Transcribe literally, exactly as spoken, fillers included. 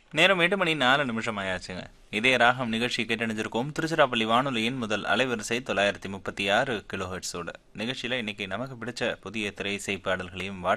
நேரம் எட்டு மணி நாலு நிமிஷம் ஆயாச்சுங்க. இதே ராகம் நிகழ்ச்சி கேட்டணிஞ்சிருக்கோம் திருச்சிராப்பள்ளி வானொலியின் முதல் அலைவரிசை தொள்ளாயிரத்தி முப்பத்தி ஆறு கிலோ ஹெர்ட்ஸோட நிகழ்ச்சியில் இன்னைக்கு நமக்கு பிடிச்ச புதிய திரை இசை பாடல்களையும்